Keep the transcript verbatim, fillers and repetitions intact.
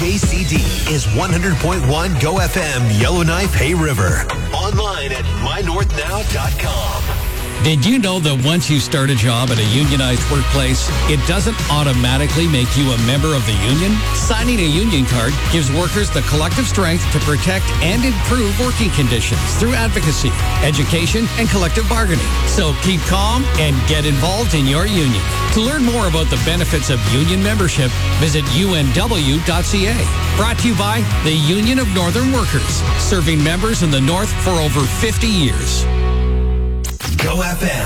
J C D is one hundred point one Go F M Yellowknife Hay River. Online at my north now dot com. Did you know that once you start a job at a unionized workplace, it doesn't automatically make you a member of the union? Signing a union card gives workers the collective strength to protect and improve working conditions through advocacy, education, and collective bargaining. So keep calm and get involved in your union. To learn more about the benefits of union membership, visit U N W dot C A. Brought to you by the Union of Northern Workers, serving members in the North for over fifty years. Go F M.